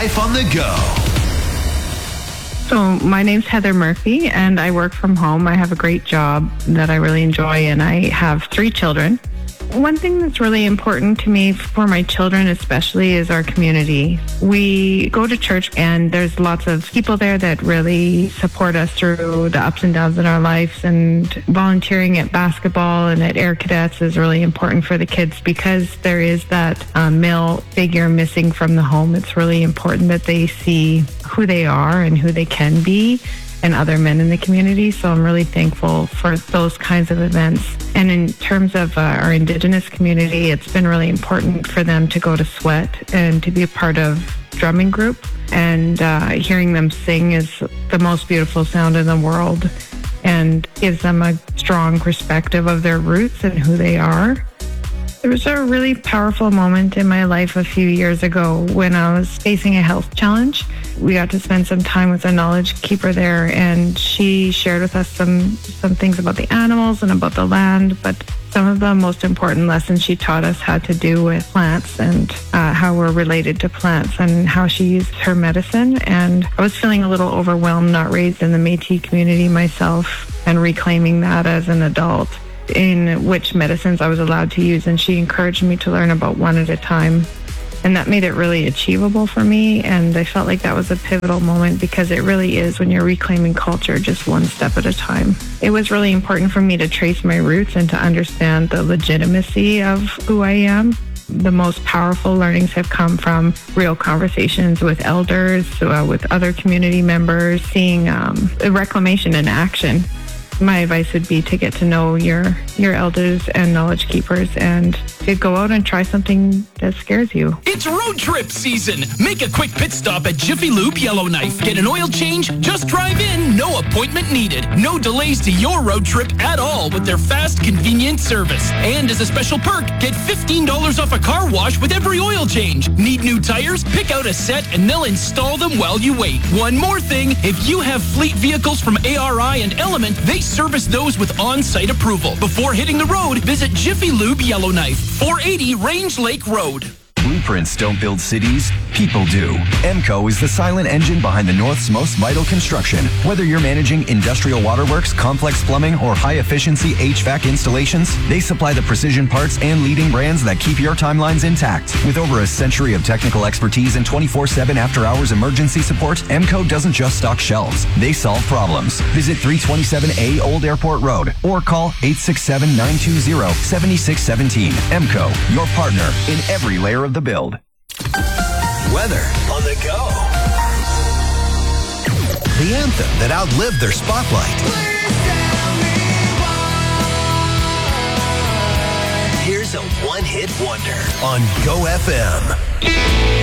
Life on the Go. So my name's Heather Murphy, and I work from home. I have a great job that I really enjoy, and I have 3 children. One thing that's really important to me, for my children especially, is our community. We go to church, and there's lots of people there that really support us through the ups and downs in our lives. And volunteering at basketball and at Air Cadets is really important for the kids, because there is that male figure missing from the home. It's really important that they see who they are and who they can be, and other men in the community. So I'm really thankful for those kinds of events. And in terms of our Indigenous community, it's been really important for them to go to Sweat and to be a part of drumming group. And hearing them sing is the most beautiful sound in the world, and gives them a strong perspective of their roots and who they are. There was a really powerful moment in my life a few years ago when I was facing a health challenge. We got to spend some time with a knowledge keeper there, and she shared with us some things about the animals and about the land, but some of the most important lessons she taught us had to do with plants and how we're related to plants and how she used her medicine. And I was feeling a little overwhelmed, not raised in the Métis community myself, and reclaiming that as an adult, in which medicines I was allowed to use. And she encouraged me to learn about one at a time. And that made it really achievable for me. And I felt like that was a pivotal moment, because it really is, when you're reclaiming culture, just one step at a time. It was really important for me to trace my roots and to understand the legitimacy of who I am. The most powerful learnings have come from real conversations with elders, with other community members, seeing reclamation in action. My advice would be to get to know your elders and knowledge keepers, and to go out and try something that scares you. It's road trip season. Make a quick pit stop at Jiffy Lube Yellowknife. Get an oil change, just drive in, no appointment needed. No delays to your road trip at all with their fast, convenient service. And as a special perk, get $15 off a car wash with every oil change. Need new tires? Pick out a set and they'll install them while you wait. One more thing, if you have fleet vehicles from ARI and Element, they service those with on-site approval. Before hitting the road, visit Jiffy Lube Yellowknife, 480 Range Lake Road. Blueprints don't build cities, people do. EMCO is the silent engine behind the North's most vital construction. Whether you're managing industrial waterworks, complex plumbing, or high-efficiency HVAC installations, they supply the precision parts and leading brands that keep your timelines intact. With over a century of technical expertise and 24/7 after-hours emergency support, EMCO doesn't just stock shelves. They solve problems. Visit 327A Old Airport Road or call 867-920-7617. EMCO, your partner in every layer of the build. Weather on the go. The anthem that outlived their spotlight. Here's a one-hit wonder on Go FM.